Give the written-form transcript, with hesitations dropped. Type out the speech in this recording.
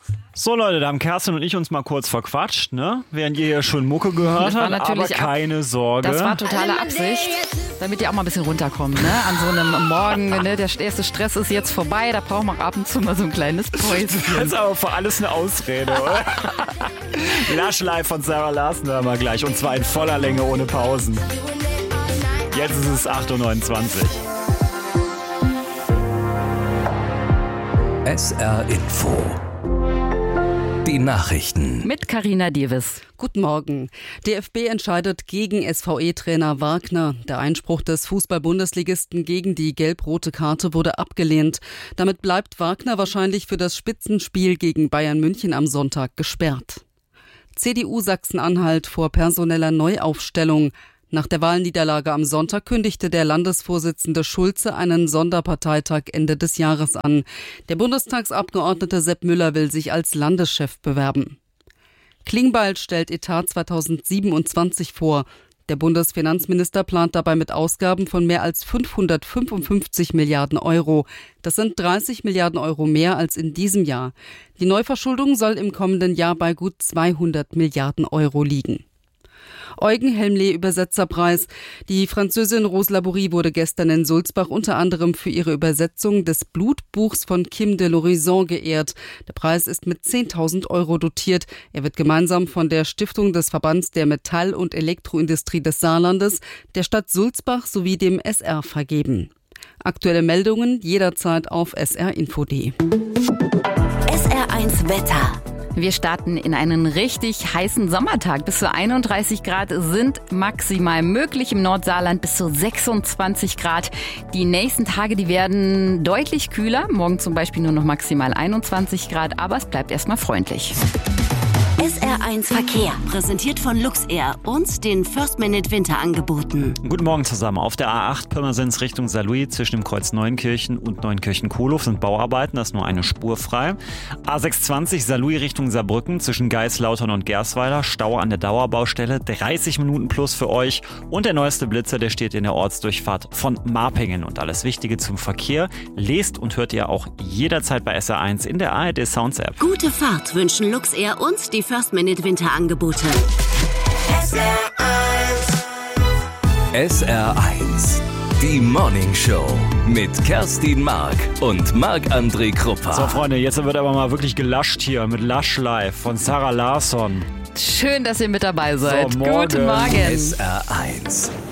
So Leute, da haben Kerstin und ich uns mal kurz verquatscht, ne? Während ihr hier schon Mucke gehört habt, aber keine Sorge. Das war totale Absicht, damit ihr auch mal ein bisschen runterkommt, ne? An so einem Morgen, ne? Der erste Stress ist jetzt vorbei, da brauchen wir ab und zu mal so ein kleines Päuschen. Das ist aber für alles eine Ausrede, oder? Lush Live von Sarah Larsson hören wir gleich, und zwar in voller Länge ohne Pausen. Jetzt ist es 8.29 Uhr. SR Info. Die Nachrichten. Mit Carina Dierwes. Guten Morgen. DFB entscheidet gegen SVE-Trainer Wagner. Der Einspruch des Fußball-Bundesligisten gegen die gelb-rote Karte wurde abgelehnt. Damit bleibt Wagner wahrscheinlich für das Spitzenspiel gegen Bayern München am Sonntag gesperrt. CDU Sachsen-Anhalt vor personeller Neuaufstellung. Nach der Wahlniederlage am Sonntag kündigte der Landesvorsitzende Schulze einen Sonderparteitag Ende des Jahres an. Der Bundestagsabgeordnete Sepp Müller will sich als Landeschef bewerben. Klingbeil stellt Etat 2027 vor. Der Bundesfinanzminister plant dabei mit Ausgaben von mehr als 555 Milliarden Euro. Das sind 30 Milliarden Euro mehr als in diesem Jahr. Die Neuverschuldung soll im kommenden Jahr bei gut 200 Milliarden Euro liegen. Eugen Helmle Übersetzerpreis. Die Französin Rose Laborie wurde gestern in Sulzbach unter anderem für ihre Übersetzung des Blutbuchs von Kim de l'Horizon geehrt. Der Preis ist mit 10.000 Euro dotiert. Er wird gemeinsam von der Stiftung des Verbands der Metall- und Elektroindustrie des Saarlandes, der Stadt Sulzbach sowie dem SR vergeben. Aktuelle Meldungen jederzeit auf srinfo.de. SR1 Wetter. Wir starten in einen richtig heißen Sommertag. Bis zu 31 Grad sind maximal möglich. Im Nordsaarland bis zu 26 Grad. Die nächsten Tage, die werden deutlich kühler. Morgen zum Beispiel nur noch maximal 21 Grad. Aber es bleibt erstmal freundlich. SR1 Verkehr, präsentiert von Luxair und den First-Minute-Winterangeboten. Guten Morgen zusammen. Auf der A8 Pirmasens Richtung Saarlouis zwischen dem Kreuz Neunkirchen und Neunkirchen-Kohlhof sind Bauarbeiten, da ist nur eine Spur frei. A620 Saarlouis Richtung Saarbrücken zwischen Geislautern und Gersweiler, Stau an der Dauerbaustelle, 30 Minuten plus für euch. Und der neueste Blitzer, der steht in der Ortsdurchfahrt von Marpingen. Und alles Wichtige zum Verkehr lest und hört ihr auch jederzeit bei SR1 in der ARD Sounds App. Gute Fahrt wünschen Luxair und die First-Minute-Winterangebote. SR1. Die Morning Show mit Kerstin Mark und Marc-André Kruppa. So Freunde, jetzt wird aber mal wirklich gelascht hier mit Lush Live von Sarah Larsson. Schön, dass ihr mit dabei seid. So, morgen. Guten Morgen. SR1.